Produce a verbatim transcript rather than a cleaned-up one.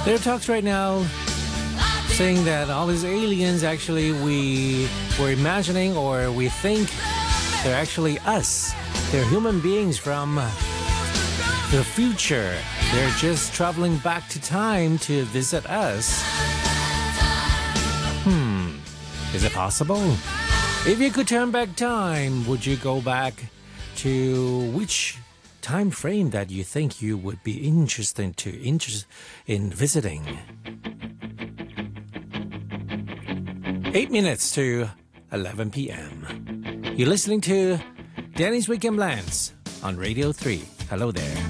There are talks right now saying that all these aliens actually we were imagining or we think they're actually us. They're human beings from the future. They're just traveling back to time to visit us. Hmm, is it possible? If you could turn back time, would you go back to which time frame that you think you would be interested to interest in visiting? Eight minutes to eleven p.m. You're listening to Danny's Weekend Blends on Radio three. Hello there.